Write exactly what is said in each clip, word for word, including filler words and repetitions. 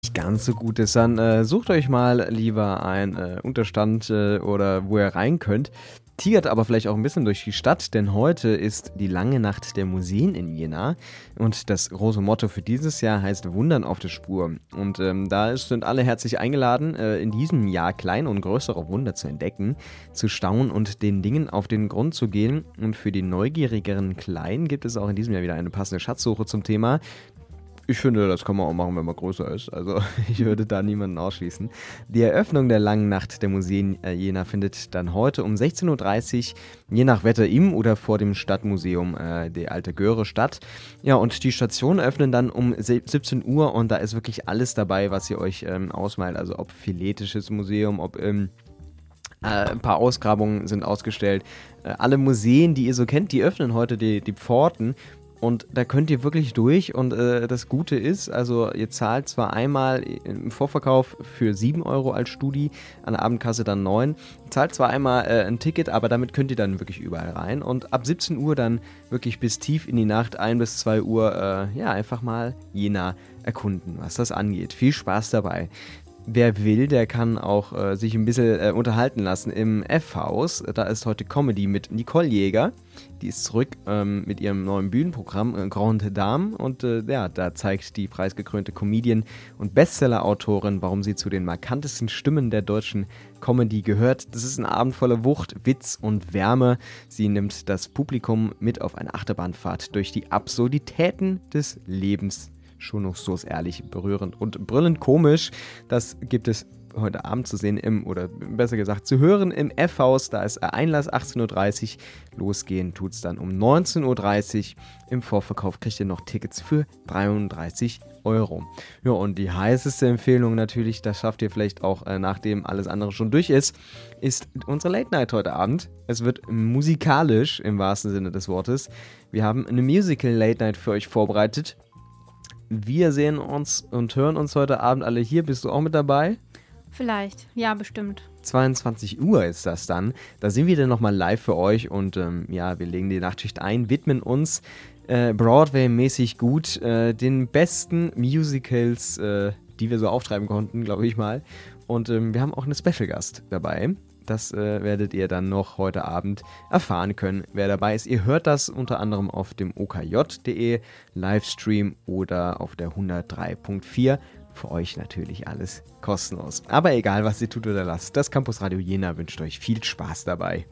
Nicht ganz so gut ist, dann äh, sucht euch mal lieber einen äh, Unterstand äh, oder wo ihr rein könnt. Tigert aber vielleicht auch ein bisschen durch die Stadt, denn heute ist die lange Nacht der Museen in Jena und das große Motto für dieses Jahr heißt Wundern auf der Spur. Und ähm, da ist, sind alle herzlich eingeladen, äh, in diesem Jahr kleine und größere Wunder zu entdecken, zu staunen und den Dingen auf den Grund zu gehen. Und für die neugierigeren Kleinen gibt es auch in diesem Jahr wieder eine passende Schatzsuche zum Thema. Ich finde, das kann man auch machen, wenn man größer ist. Also ich würde da niemanden ausschließen. Die Eröffnung der langen Nacht der Museen äh, Jena findet dann heute um sechzehn Uhr dreißig, je nach Wetter im oder vor dem Stadtmuseum äh, die Alte Göre statt. Ja, und die Stationen öffnen dann um siebzehn Uhr und da ist wirklich alles dabei, was ihr euch ähm, ausmalt. Also ob Philetisches Museum, ob... Ähm, Äh, ein paar Ausgrabungen sind ausgestellt. Äh, alle Museen, die ihr so kennt, die öffnen heute die, die Pforten. Und da könnt ihr wirklich durch. Und äh, das Gute ist, also ihr zahlt zwar einmal im Vorverkauf für sieben Euro als Studi, an der Abendkasse dann neun. Zahlt zwar einmal äh, ein Ticket, aber damit könnt ihr dann wirklich überall rein. Und ab siebzehn Uhr dann wirklich bis tief in die Nacht, ein bis zwei Uhr, äh, ja, einfach mal Jena erkunden, was das angeht. Viel Spaß dabei. Wer will, der kann auch äh, sich ein bisschen äh, unterhalten lassen im F-Haus. Da ist heute Comedy mit Nicole Jäger. Die ist zurück ähm, mit ihrem neuen Bühnenprogramm äh, Grande Dame. Und äh, ja, da zeigt die preisgekrönte Comedian und Bestseller-Autorin, warum sie zu den markantesten Stimmen der deutschen Comedy gehört. Das ist ein Abend voller Wucht, Witz und Wärme. Sie nimmt das Publikum mit auf eine Achterbahnfahrt durch die Absurditäten des Lebens. Schonungslos ehrlich, berührend und brüllend komisch. Das gibt es heute Abend zu sehen im, oder besser gesagt zu hören im F-Haus. Da ist Einlass achtzehn Uhr dreißig. Losgehen tut es dann um neunzehn Uhr dreißig. Im Vorverkauf kriegt ihr noch Tickets für dreiunddreißig Euro. Ja, und die heißeste Empfehlung natürlich, das schafft ihr vielleicht auch, äh, nachdem alles andere schon durch ist, ist unsere Late Night heute Abend. Es wird musikalisch im wahrsten Sinne des Wortes. Wir haben eine Musical Late Night für euch vorbereitet. Wir sehen uns und hören uns heute Abend alle hier. Bist du auch mit dabei? Vielleicht, ja, bestimmt. zweiundzwanzig Uhr ist das dann. Da sind wir dann nochmal live für euch und ähm, ja, wir legen die Nachtschicht ein, widmen uns äh, Broadway-mäßig gut äh, den besten Musicals, äh, die wir so auftreiben konnten, glaube ich mal. Und ähm, wir haben auch einen Special-Gast dabei. Das äh, werdet ihr dann noch heute Abend erfahren können, wer dabei ist. Ihr hört das unter anderem auf dem O K J punkt de Livestream oder auf der hundertdrei Punkt vier. Für euch natürlich alles kostenlos. Aber egal, was ihr tut oder lasst, das Campus Radio Jena wünscht euch viel Spaß dabei.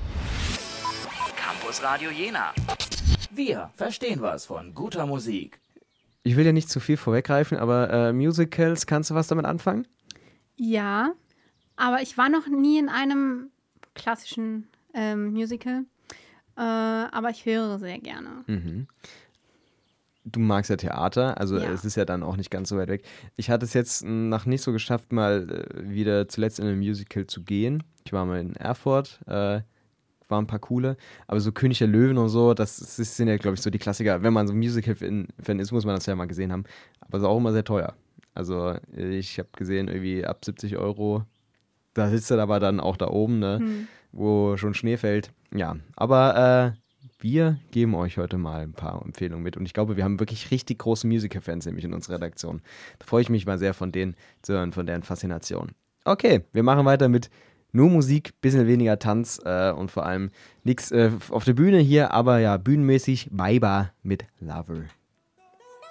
Campus Radio Jena. Wir verstehen was von guter Musik. Ich will ja nicht zu viel vorweggreifen, aber äh, Musicals, kannst du was damit anfangen? Ja. Aber ich war noch nie in einem klassischen ähm, Musical. Äh, aber ich höre sehr gerne. Mhm. Du magst ja Theater, also Ja. Es ist ja dann auch nicht ganz so weit weg. Ich hatte es jetzt noch nicht so geschafft, mal äh, wieder zuletzt in ein Musical zu gehen. Ich war mal in Erfurt, äh, waren ein paar coole. Aber so König der Löwen und so, das, das sind ja, glaube ich, so die Klassiker. Wenn man so ein Musical-Fan ist, muss man das ja mal gesehen haben. Aber es ist auch immer sehr teuer. Also ich habe gesehen, irgendwie ab siebzig Euro. Da sitzt er aber dann auch da oben, ne, hm. wo schon Schnee fällt. Ja, aber äh, wir geben euch heute mal ein paar Empfehlungen mit. Und ich glaube, wir haben wirklich richtig große Musical-Fans nämlich in unserer Redaktion. Da freue ich mich mal sehr von denen zu hören, von deren Faszination. Okay, wir machen weiter mit nur Musik, bisschen weniger Tanz äh, und vor allem nichts äh, auf der Bühne hier, aber ja, bühnenmäßig Baiba mit Lover.